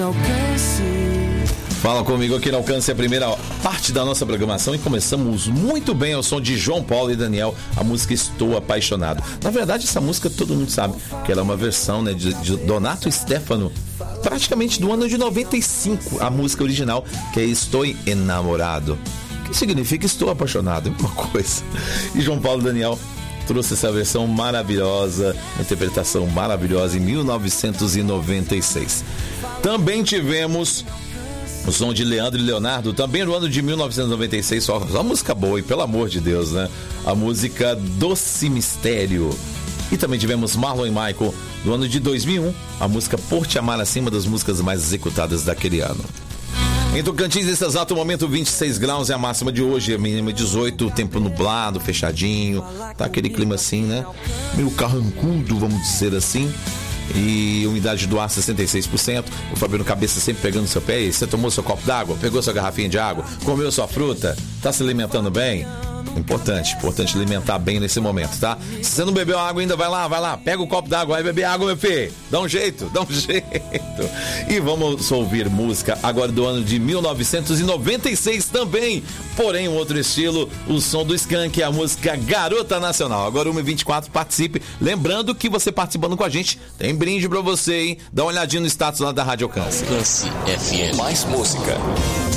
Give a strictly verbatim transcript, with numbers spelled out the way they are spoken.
Fala comigo aqui no Alcance, a primeira parte da nossa programação, e começamos muito bem ao som de João Paulo e Daniel, a música Estou Apaixonado. Na verdade, essa música todo mundo sabe que ela é uma versão, né, de, de Donato e Stefano, praticamente do ano de noventa e cinco, a música original, que é Estou Enamorado, que significa Estou Apaixonado, é uma coisa. E João Paulo e Daniel trouxe essa versão maravilhosa, uma interpretação maravilhosa em mil novecentos e noventa e seis. Também tivemos o som de Leandro e Leonardo, também no ano de mil novecentos e noventa e seis, só uma música boa, e pelo amor de Deus, né? A música Doce Mistério. E também tivemos Marlon e Michael, do ano de dois mil e um, a música Por Te Amar Assim, uma das músicas mais executadas daquele ano. Em Tocantins, nesse exato momento, vinte e seis graus é a máxima de hoje, a mínima dezoito, tempo nublado, fechadinho, tá aquele clima assim, né? Meio carrancudo, vamos dizer assim. E umidade do ar sessenta e seis por cento. O Fabiano Cabeça sempre pegando seu pé. E você tomou seu copo d'água? Pegou sua garrafinha de água? Comeu sua fruta? Tá se alimentando bem? Importante, importante alimentar bem nesse momento, tá? Se você não bebeu água ainda, vai lá, vai lá, pega o copo d'água, vai beber água, meu filho. Dá um jeito, dá um jeito. E vamos ouvir música agora do ano de mil novecentos e noventa e seis também, porém um outro estilo, o som do Skank, a música Garota Nacional. Agora uma e vinte e quatro, participe. Lembrando que você participando com a gente, tem brinde pra você, hein? Dá uma olhadinha no status lá da Rádio Alcance. Alcance F M. Mais música.